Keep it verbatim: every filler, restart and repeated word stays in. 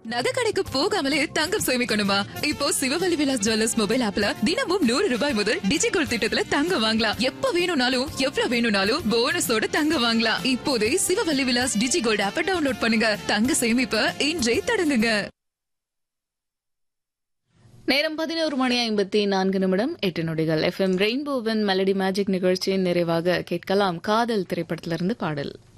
நகை கடைக்கு போகாமலே தங்கம் சேமிக்கணுமா? இப்போ சிவவல்லி விலாஸ் ஜுவல்லர்ஸ் மொபைல் ஆப்ல தினமும் நூறு ரூபாய் முதல் டிஜிகோல்ட் திட்டத்துல தங்கம் வாங்கலாம். எப்ப வேணும்னாலும் எவ்வளவு வேணும்னாலும் போனஸோட தங்கம் வாங்கலாம். இப்போதே சிவவல்லி விலாஸ் டிஜிகோல்ட் ஆப்பை டவுன்லோட் பண்ணுங்க. தங்க சேமிப்ப இன்றே தொடங்குங்க. நேரம் பதினோரு மணி ஐம்பத்தி நான்கு நிமிடம் எட்டு நொடிகள். எஃப் எம் ரெயின்போவின் மெலடி மேஜிக் நிகழ்ச்சியின் நிறைவாக கேட்கலாம் காதல் திரைப்படத்திலிருந்து பாடல்.